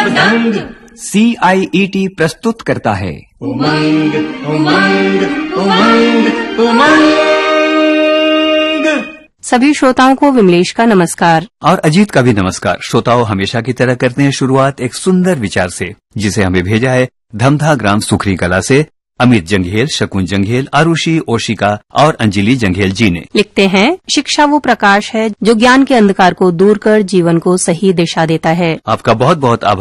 मृदंग। CIET प्रस्तुत करता है उमंग उमंग उमंग उमंग। सभी श्रोताओं को विमलेश का नमस्कार और अजीत का भी नमस्कार। श्रोताओं, हमेशा की तरह करते हैं शुरुआत एक सुंदर विचार से, जिसे हमें भेजा है धमधा ग्राम सुखरी कला से अमित जंघेल, शकुन जंघेल, आरुषि, ओशिका और अंजलि जंघेल जी ने। लिखते हैं, शिक्षा वो प्रकाश है जो ज्ञान के अंधकार को दूर कर जीवन को सही दिशा देता है। आपका बहुत बहुत आभार